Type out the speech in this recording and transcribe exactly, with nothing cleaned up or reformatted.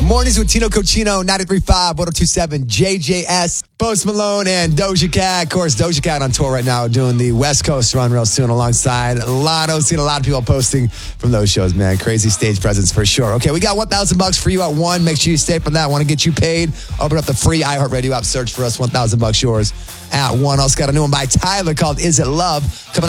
Mornings with Tino Cochino, ninety-three point five, one oh two point seven, J J S, Post Malone, and Doja Cat. Of course, Doja Cat on tour right now, doing the West Coast run real soon alongside Lotto. Seen a lot of people posting from those shows, man. Crazy stage presence for sure. Okay, we got one thousand bucks for you at one. Make sure you stay for that. Want to get you paid? Open up the free iHeartRadio app. Search for us. one thousand bucks yours at one. Also got a new one by Tyler called Is It Love? Coming